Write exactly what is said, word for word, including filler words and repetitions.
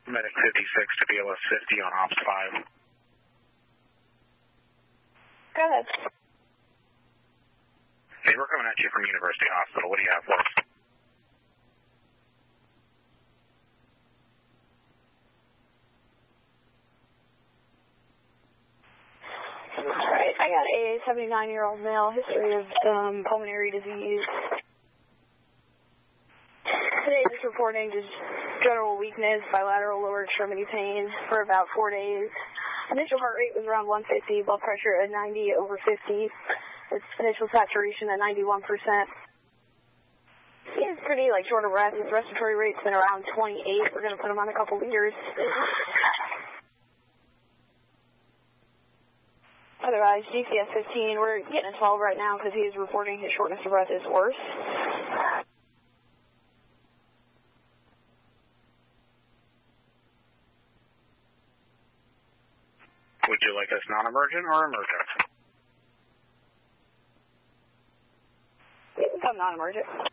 Medic fifty-six to B L S fifty on Ops five. Go ahead. Hey, we're coming at you from University Hospital. What do you have for us? Alright, I got a seventy-nine-year-old male, history of um, pulmonary disease. Today just reporting just general weakness, bilateral lower extremity pain for about four days. Initial heart rate was around one fifty, blood pressure at ninety over fifty. Its initial saturation at ninety-one percent. He is pretty like short of breath. His respiratory rate's been around twenty-eight. We're going to put him on a couple liters. Otherwise, G C S fifteen, we're getting a twelve right now because he is reporting his shortness of breath is worse. Would you like us non-emergent or emergent? You can come non-emergent.